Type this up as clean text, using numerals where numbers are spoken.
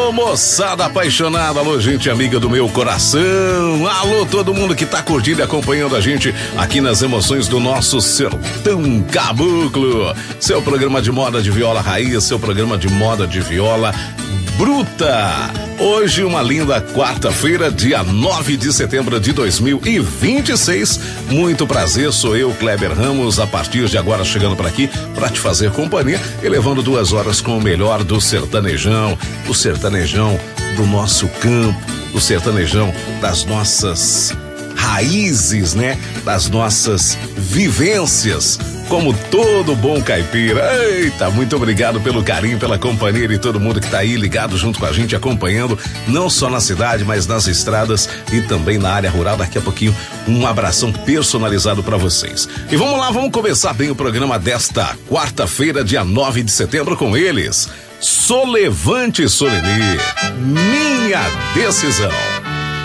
Alô, moçada apaixonada, alô, gente amiga do meu coração, alô, todo mundo que tá curtindo e acompanhando a gente aqui nas emoções do nosso Sertão Caboclo. Seu programa de moda de viola raiz, seu programa de moda de viola bruta. Hoje uma linda quarta-feira, dia 9 de setembro de 2026. Muito prazer, sou eu, Kleber Ramos, a partir de agora chegando por aqui para te fazer companhia e levando 2 horas com o melhor do sertanejão, o sertanejão do nosso campo, o sertanejão das nossas raízes, né? Das nossas vivências, como todo bom caipira. Eita, muito obrigado pelo carinho, pela companhia de todo mundo que tá aí ligado junto com a gente, acompanhando, não só na cidade, mas nas estradas e também na área rural. Daqui a pouquinho, um abração personalizado para vocês. E vamos lá, vamos começar bem o programa desta quarta-feira, dia 9 de setembro, com eles. Solevante Solenê, minha decisão.